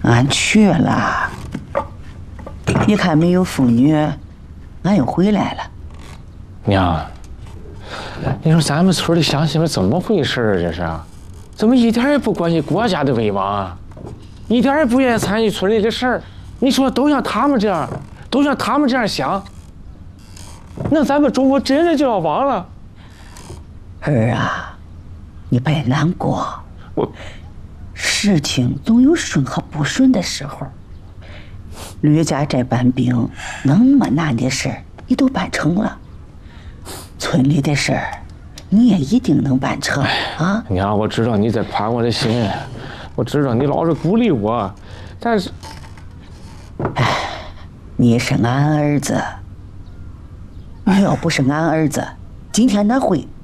俺去了，一看没有妇女，俺又回来了。 娘，你说咱们村的乡亲们怎么回事啊？这是，怎么一点也不关心国家的危亡啊？一点也不愿意参与村里的事儿？你说都像他们这样，都像他们这样想，那咱们中国真的就要亡了？ 儿啊，你别难过。事情总有顺和不顺的时候。吕家这班兵那么难的事儿，你都办成了。村里的事儿，你也一定能办成啊！ 娘，我知道你在宽我的心，我知道你老是鼓励我，但是， 你是俺儿子，你要不是俺儿子，今天哪会